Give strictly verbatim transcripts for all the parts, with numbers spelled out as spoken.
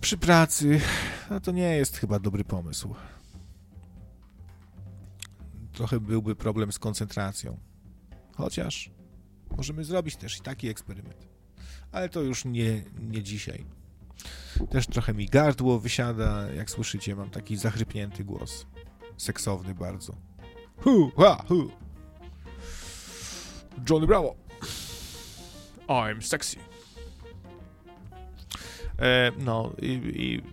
przy pracy, no to nie jest chyba dobry pomysł. Trochę byłby problem z koncentracją. Chociaż możemy zrobić też i taki eksperyment. Ale to już nie, nie dzisiaj. Też trochę mi gardło wysiada. Jak słyszycie, mam taki zachrypnięty głos. Seksowny bardzo. Hu, ha, hu. Johnny Bravo. I'm sexy. E, no i, i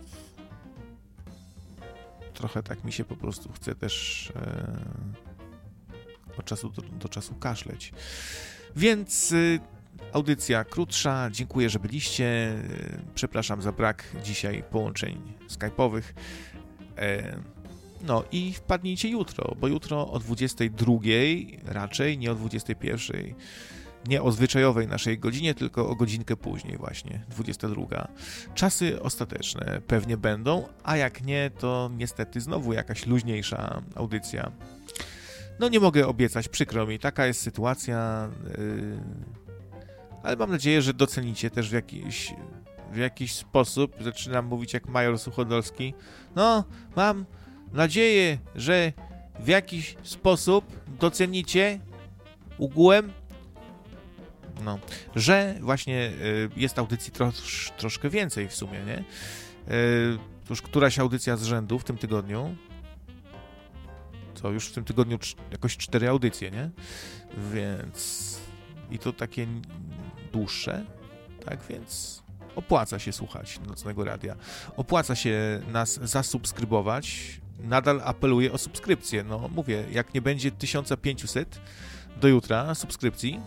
trochę tak mi się po prostu chce też e, od czasu do, do czasu kaszleć. Więc y, audycja krótsza. Dziękuję, że byliście. Przepraszam za brak dzisiaj połączeń skype'owych. E, no i wpadnijcie jutro, bo jutro o dwudziestej drugiej raczej, nie o dwudziestej pierwszej. Nie o zwyczajowej naszej godzinie, tylko o godzinkę później właśnie, dwudziesta druga. Czasy ostateczne pewnie będą, a jak nie, to niestety znowu jakaś luźniejsza audycja. No nie mogę obiecać, przykro mi, taka jest sytuacja, yy... ale mam nadzieję, że docenicie też w jakiś, w jakiś sposób, zaczynam mówić jak major Suchodolski, no mam nadzieję, że w jakiś sposób docenicie ugółem, no, że właśnie y, jest audycji trosz, troszkę więcej w sumie, nie? Y, to już któraś audycja z rzędu w tym tygodniu. Co, już w tym tygodniu cz- jakoś cztery audycje, nie? Więc... I to takie dłuższe, tak? Więc opłaca się słuchać Nocnego Radia. Opłaca się nas zasubskrybować. Nadal apeluję o subskrypcję. No, mówię, jak nie będzie tysiąc pięćset do jutra subskrypcji,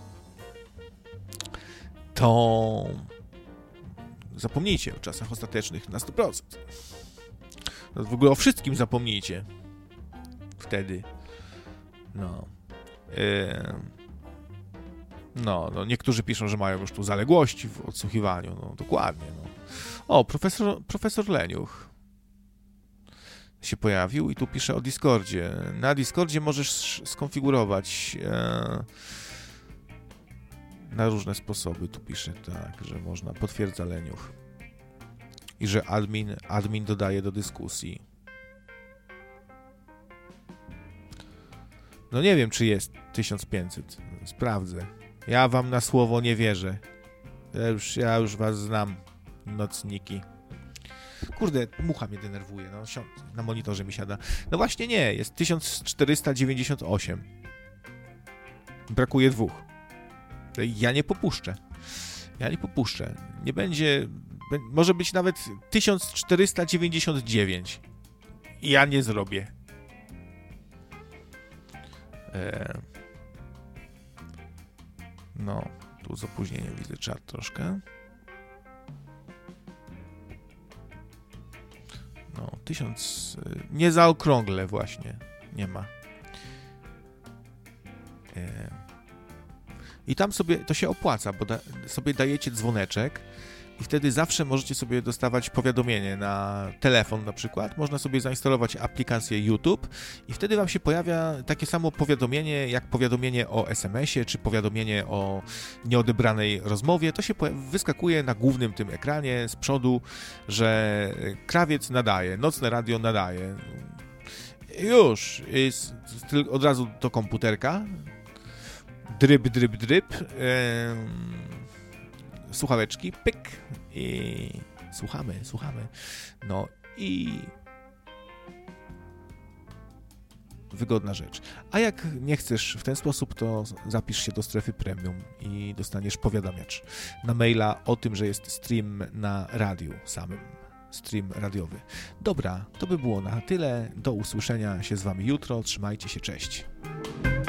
to zapomnijcie o czasach ostatecznych na sto procent. No, w ogóle o wszystkim zapomnijcie. Wtedy. No. Yy... No, no. Niektórzy piszą, że mają już tu zaległości w odsłuchiwaniu. No, dokładnie. No. O, profesor, profesor Leniuch się pojawił i tu pisze o Discordzie. Na Discordzie możesz skonfigurować e... na różne sposoby. Tu pisze tak, że można, potwierdza Leniuch. I że admin, admin dodaje do dyskusji. No nie wiem, czy jest tysiąc pięćset. Sprawdzę. Ja wam na słowo nie wierzę. Ja już, ja już was znam, nocniki. Kurde, mucha mnie denerwuje. No, na monitorze mi siada. No właśnie nie, jest tysiąc czterysta dziewięćdziesiąt osiem. Brakuje dwóch. Ja nie popuszczę. Ja nie popuszczę. Nie będzie... Może być nawet tysiąc czterysta dziewięćdziesiąt dziewięć. I ja nie zrobię. Eee. No, tu z opóźnieniem widzę czat troszkę. No, tysiąc... Nie zaokrągle właśnie. Nie ma. Eee. I tam sobie to się opłaca, bo da, sobie dajecie dzwoneczek i wtedy zawsze możecie sobie dostawać powiadomienie na telefon na przykład. Można sobie zainstalować aplikację YouTube i wtedy wam się pojawia takie samo powiadomienie jak powiadomienie o es em esie czy powiadomienie o nieodebranej rozmowie. To się wyskakuje na głównym tym ekranie z przodu, że krawiec nadaje, nocne radio nadaje. Już jest od razu do komputerka. Dryb, dryb, dryb. Yy, słuchaweczki, pyk i słuchamy, słuchamy. No i wygodna rzecz. A jak nie chcesz w ten sposób, to zapisz się do strefy premium i dostaniesz powiadamiacz na maila o tym, że jest stream na radiu samym. Stream radiowy. Dobra, to by było na tyle. Do usłyszenia się z wami jutro. Trzymajcie się, cześć.